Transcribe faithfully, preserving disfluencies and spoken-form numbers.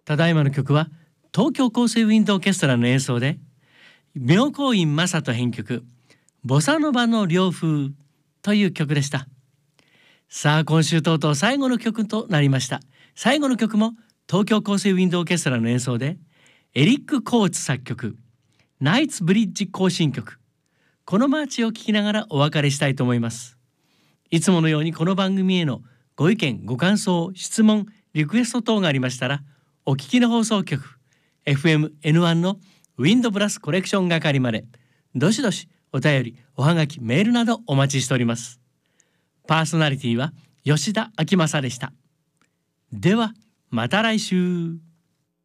ただいまの曲は東京高生ウィンドオーケストラの演奏で妙高院正人編曲ボサノバの涼風という曲でした。さあ今週とうとう最後の曲となりました。最後の曲も東京高生ウィンドオーケストラの演奏でエリック・コーツ作曲ナイツブリッジ行進曲、このマーチを聴きながらお別れしたいと思います。いつものようにこの番組へのご意見ご感想質問リクエスト等がありましたら、お聞きの放送局 エフエムエヌワン のウィンドブラスコレクション係までどしどしお便りおはがきメールなどお待ちしております。パーソナリティは吉田明正でした。ではまた来週。